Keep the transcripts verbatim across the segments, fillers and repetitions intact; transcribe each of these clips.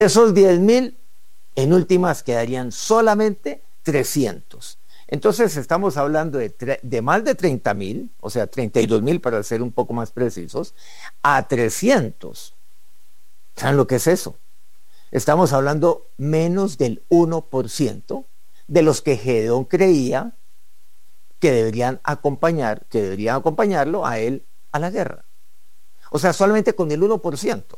Esos diez mil, en últimas, quedarían solamente trescientos. Entonces estamos hablando de, de más de treinta mil, o sea, treinta y dos mil para ser un poco más precisos, a trescientos. ¿Saben lo que es eso? Estamos hablando menos del uno por ciento de los que Gedeón creía que deberían acompañar, que deberían acompañarlo a él a la guerra. O sea, solamente con el uno por ciento.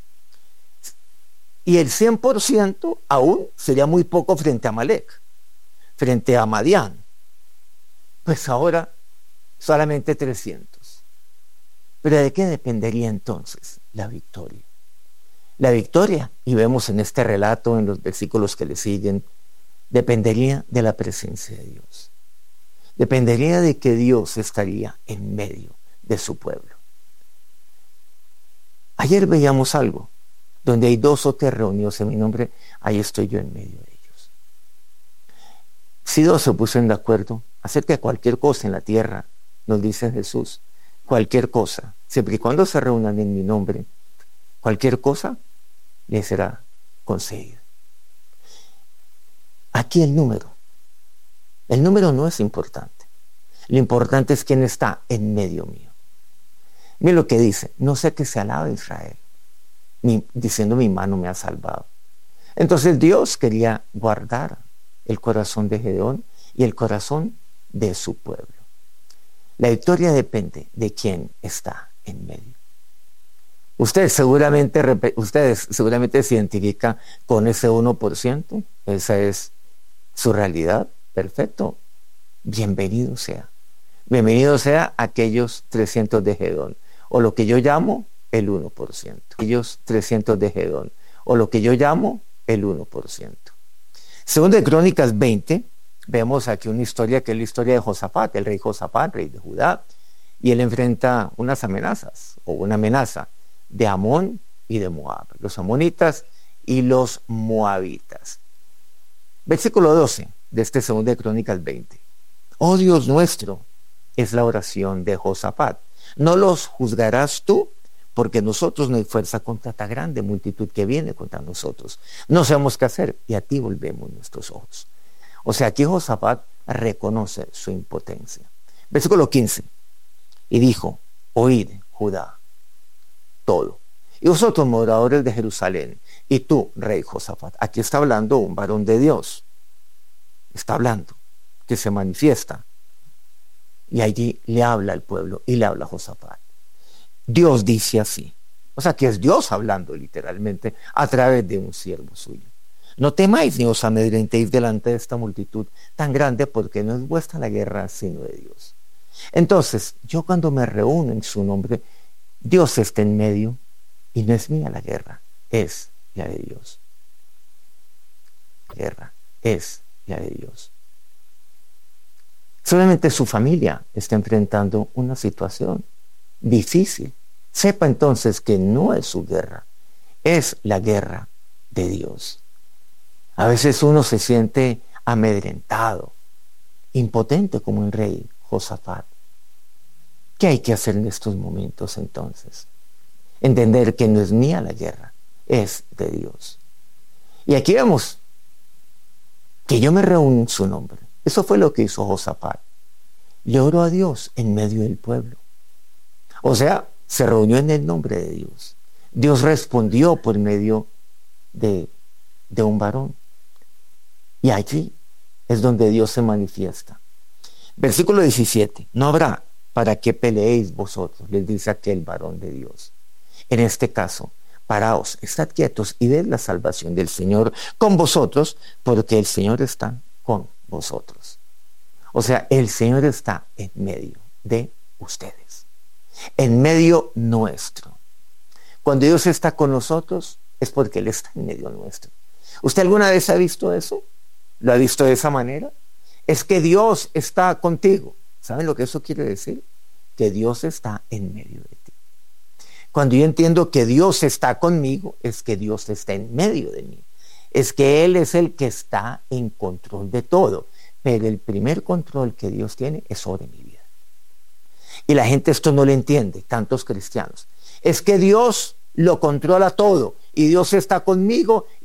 Y el cien por ciento aún sería muy poco frente a Amalek, frente a Madián. Pues ahora solamente trescientos. Pero ¿de qué dependería entonces la victoria? La victoria, y vemos en este relato, en los versículos que le siguen, dependería de la presencia de Dios. Dependería de que Dios estaría en medio de su pueblo. Ayer veíamos algo, donde hay dos o tres reunidos en mi nombre, ahí estoy yo en medio de ellos. Si dos se pusieron de acuerdo acerca de cualquier cosa en la tierra, nos dice Jesús, cualquier cosa, siempre y cuando se reúnan en mi nombre, cualquier cosa les será concedida. Aquí el número. El número no es importante. Lo importante es quién está en medio mío. Mira lo que dice, no sé que se alabe Israel, mi, diciendo mi mano me ha salvado. Entonces Dios quería guardar el corazón de Gedeón y el corazón de su pueblo. La victoria depende de quién está en medio. Ustedes seguramente, ustedes seguramente se identifican con ese uno por ciento, esa es su realidad, perfecto, bienvenido sea. Bienvenido sea aquellos trescientos de Gedeón, o lo que yo llamo el uno por ciento. Aquellos trescientos de Gedeón, o lo que yo llamo el uno por ciento. Según de Crónicas veinte, vemos aquí una historia que es la historia de Josafat, el rey Josafat, rey de Judá, y él enfrenta unas amenazas, o una amenaza, de Amón y de Moab, los amonitas y los moabitas. Versículo doce de este segundo de Crónicas veinte. Oh Dios nuestro, es la oración de Josafat. No los juzgarás tú, porque nosotros no hay fuerza contra esta grande multitud que viene contra nosotros. No sabemos qué hacer y a ti volvemos nuestros ojos. O sea, aquí Josafat reconoce su impotencia. Versículo quince. Y dijo, oíd, Judá, todo. Y vosotros, moradores de Jerusalén, y tú, rey Josafat. Aquí está hablando un varón de Dios. Está hablando, que se manifiesta. Y allí le habla al pueblo y le habla a Josafat. Dios dice así. O sea, que es Dios hablando literalmente a través de un siervo suyo. No temáis ni os amedrentéis delante de esta multitud tan grande, porque no es vuestra la guerra sino de Dios. Entonces, yo cuando me reúno en su nombre, Dios está en medio y no es mía la guerra, es la de Dios. La guerra es la de Dios. Solamente su familia está enfrentando una situación difícil. Sepa entonces que no es su guerra, es la guerra de Dios. A veces uno se siente amedrentado, impotente como el rey Josafat. ¿Qué hay que hacer en estos momentos entonces? Entender que no es mía la guerra, es de Dios. Y aquí vemos que yo me reúno en su nombre. Eso fue lo que hizo Josafat. Le oró a Dios en medio del pueblo. O sea, se reunió en el nombre de Dios. Dios respondió por medio de, de un varón. Y allí es donde Dios se manifiesta. Versículo diecisiete. No habrá para qué peleéis vosotros, les dice aquel varón de Dios. En este caso, paraos, estad quietos y ved la salvación del Señor con vosotros, porque el Señor está con vosotros. O sea, el Señor está en medio de ustedes, en medio nuestro. Cuando Dios está con nosotros, es porque Él está en medio nuestro. ¿Usted alguna vez ha visto eso? ¿Lo ha visto de esa manera? Es que Dios está contigo. ¿Saben lo que eso quiere decir? Que Dios está en medio de ti. Cuando yo entiendo que Dios está conmigo, es que Dios está en medio de mí. Es que Él es el que está en control de todo. Pero el primer control que Dios tiene es sobre mi vida. Y la gente esto no lo entiende, tantos cristianos. Es que Dios lo controla todo y Dios está conmigo